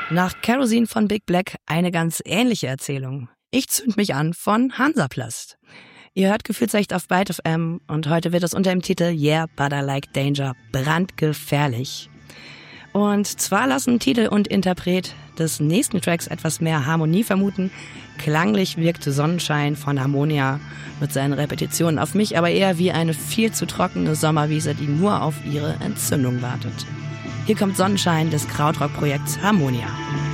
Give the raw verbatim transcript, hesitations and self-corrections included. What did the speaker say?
Nach Kerosene von Big Black eine ganz ähnliche Erzählung. Ich zünd mich an von Hansaplast. Ihr hört Gefühlsecht auf Byte F M und heute wird es unter dem Titel Yeah, But I Like Danger brandgefährlich. Und zwar lassen Titel und Interpret des nächsten Tracks etwas mehr Harmonie vermuten. Klanglich wirkte Sonnenschein von Harmonia mit seinen Repetitionen auf mich aber eher wie eine viel zu trockene Sommerwiese, die nur auf ihre Entzündung wartet. Hier kommt Sonnenschein des Krautrock-Projekts Harmonia.